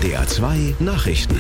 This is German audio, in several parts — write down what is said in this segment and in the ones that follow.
NDR 2 Nachrichten.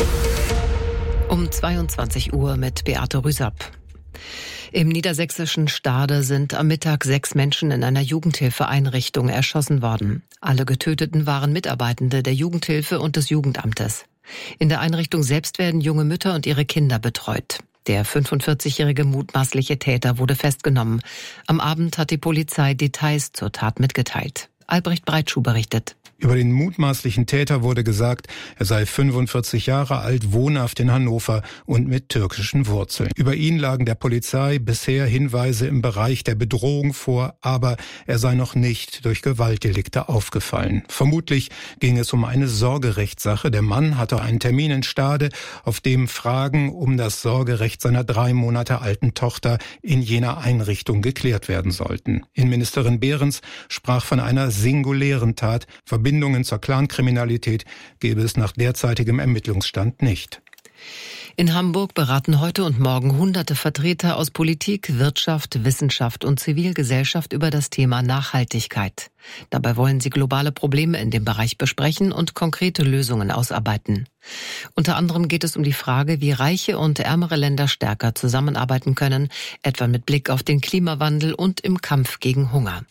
Um 22 Uhr mit Beate Rüsapp. Im niedersächsischen Stade sind am Mittag 6 Menschen in einer Jugendhilfeeinrichtung erschossen worden. Alle Getöteten waren Mitarbeitende der Jugendhilfe und des Jugendamtes. In der Einrichtung selbst werden junge Mütter und ihre Kinder betreut. Der 45-jährige mutmaßliche Täter wurde festgenommen. Am Abend hat die Polizei Details zur Tat mitgeteilt. Albrecht Breitschuh berichtet. Über den mutmaßlichen Täter wurde gesagt, er sei 45 Jahre alt, wohnhaft in Hannover und mit türkischen Wurzeln. Über ihn lagen der Polizei bisher Hinweise im Bereich der Bedrohung vor, aber er sei noch nicht durch Gewaltdelikte aufgefallen. Vermutlich ging es um eine Sorgerechtssache. Der Mann hatte einen Termin in Stade, auf dem Fragen um das Sorgerecht seiner 3 Monate alten Tochter in jener Einrichtung geklärt werden sollten. Innenministerin Behrens sprach von einer singulären Tat. Verbindungen zur Clankriminalität gäbe es nach derzeitigem Ermittlungsstand nicht. In Hamburg beraten heute und morgen Hunderte Vertreter aus Politik, Wirtschaft, Wissenschaft und Zivilgesellschaft über das Thema Nachhaltigkeit. Dabei wollen sie globale Probleme in dem Bereich besprechen und konkrete Lösungen ausarbeiten. Unter anderem geht es um die Frage, wie reiche und ärmere Länder stärker zusammenarbeiten können, etwa mit Blick auf den Klimawandel und im Kampf gegen Hunger.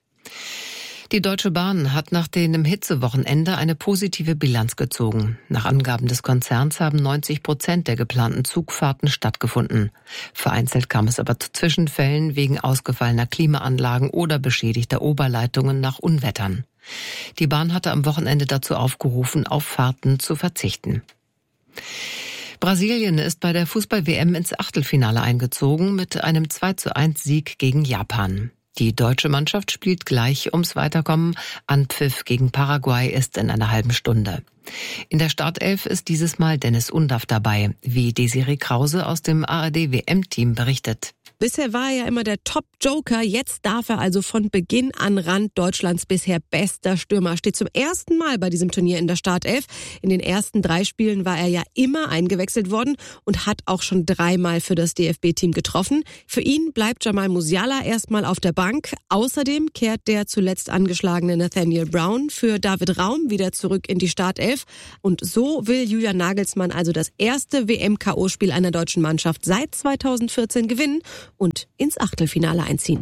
Die Deutsche Bahn hat nach dem Hitzewochenende eine positive Bilanz gezogen. Nach Angaben des Konzerns haben 90% der geplanten Zugfahrten stattgefunden. Vereinzelt kam es aber zu Zwischenfällen wegen ausgefallener Klimaanlagen oder beschädigter Oberleitungen nach Unwettern. Die Bahn hatte am Wochenende dazu aufgerufen, auf Fahrten zu verzichten. Brasilien ist bei der Fußball-WM ins Achtelfinale eingezogen mit einem 2:1-Sieg gegen Japan. Die deutsche Mannschaft spielt gleich ums Weiterkommen. Anpfiff gegen Paraguay ist in einer halben Stunde. In der Startelf ist dieses Mal Dennis Undaff dabei, wie Desiree Krause aus dem ARD-WM-Team berichtet. Bisher war er ja immer der Top-Joker, jetzt darf er also von Beginn an Rand Deutschlands bisher bester Stürmer. Steht zum ersten Mal bei diesem Turnier in der Startelf. In den ersten 3 Spielen war er ja immer eingewechselt worden und hat auch schon 3-mal für das DFB-Team getroffen. Für ihn bleibt Jamal Musiala erstmal auf der Bank. Außerdem kehrt der zuletzt angeschlagene Nathaniel Brown für David Raum wieder zurück in die Startelf. Und so will Julian Nagelsmann also das erste WM-KO-Spiel einer deutschen Mannschaft seit 2014 gewinnen und ins Achtelfinale einziehen.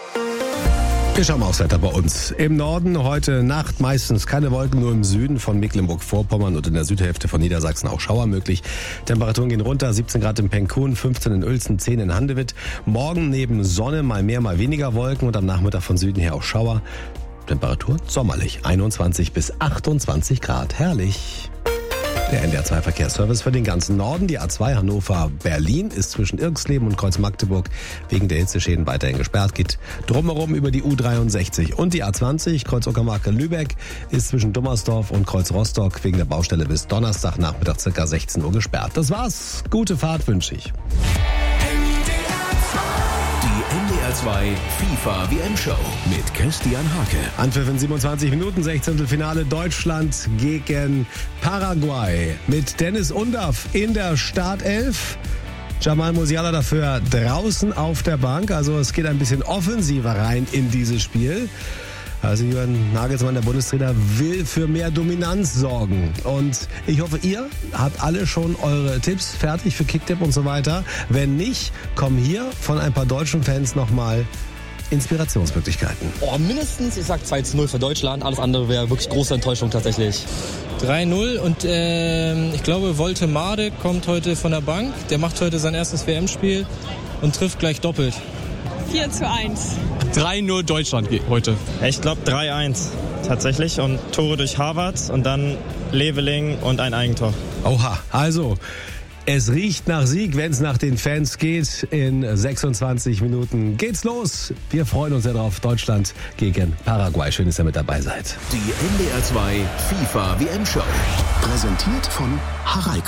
Wir schauen mal aufs Wetter bei uns. Im Norden heute Nacht meistens keine Wolken, nur im Süden von Mecklenburg-Vorpommern und in der Südhälfte von Niedersachsen auch Schauer möglich. Temperaturen gehen runter, 17 Grad in Penkun, 15 in Uelzen, 10 in Handewitt. Morgen neben Sonne mal mehr, mal weniger Wolken und am Nachmittag von Süden her auch Schauer. Temperatur sommerlich, 21 bis 28 Grad. Herrlich. Der NDR 2 Verkehrsservice für den ganzen Norden. Die A2 Hannover-Berlin ist zwischen Irxleben und Kreuz-Magdeburg wegen der Hitzeschäden weiterhin gesperrt. Geht drumherum über die U63. Und die A20 Kreuz-Uckermark-Lübeck ist zwischen Dummersdorf und Kreuz-Rostock wegen der Baustelle bis Donnerstagnachmittag ca. 16 Uhr gesperrt. Das war's. Gute Fahrt wünsche ich. NDR 2 FIFA WM-Show mit Christian Hake. Anpfiff in 27 Minuten, 16. Finale Deutschland gegen Paraguay. Mit Dennis Undaff in der Startelf. Jamal Musiala dafür draußen auf der Bank. Also es geht ein bisschen offensiver rein in dieses Spiel. Also Julian Nagelsmann, der Bundestrainer, will für mehr Dominanz sorgen. Und ich hoffe, ihr habt alle schon eure Tipps fertig für Kicktipp und so weiter. Wenn nicht, kommen hier von ein paar deutschen Fans nochmal Inspirationsmöglichkeiten. Mindestens, ich sag 2:0 für Deutschland. Alles andere wäre wirklich große Enttäuschung tatsächlich. 3:0 und ich glaube, Woltemade kommt heute von der Bank. Der macht heute sein erstes WM-Spiel und trifft gleich doppelt. 4:1. 3:0 Deutschland heute. Ich glaube 3:1 tatsächlich und Tore durch Havertz und dann Leveling und ein Eigentor. Oha, also es riecht nach Sieg, wenn es nach den Fans geht. In 26 Minuten geht's los. Wir freuen uns sehr drauf. Deutschland gegen Paraguay. Schön, dass ihr mit dabei seid. Die NDR 2 FIFA WM-Show. Präsentiert von Harald.